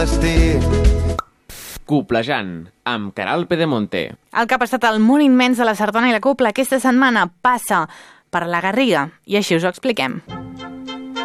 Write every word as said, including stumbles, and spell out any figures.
Coplejant, amb Caral Pedemonte. El que ha passat al món immens de la sardana i la copla aquesta setmana passa per la Garriga, i així us ho expliquem.